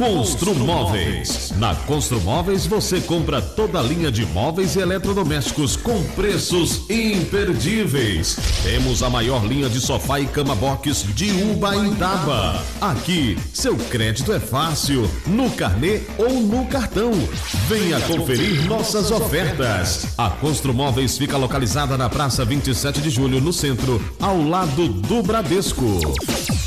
Construmóveis. Na Construmóveis você compra toda a linha de móveis e eletrodomésticos com preços imperdíveis. Temos a maior linha de sofá e cama box de Ubaitaba. Aqui, seu crédito é fácil, no carnê ou no cartão. Venha conferir nossas ofertas. A Construmóveis fica localizada na Praça 27 de Julho, no centro, ao lado do Bradesco.